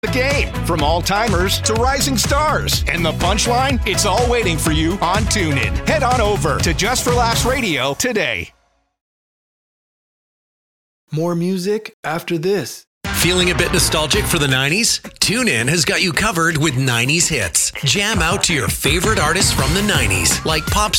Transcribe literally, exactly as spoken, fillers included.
The game, from all-timers to rising stars. And the punchline? It's all waiting for you on TuneIn. Head on over to Just for Laughs Radio today. More music after this. Feeling a bit nostalgic for the nineties? TuneIn has got you covered with nineties hits. Jam out to your favorite artists from the nineties, like pop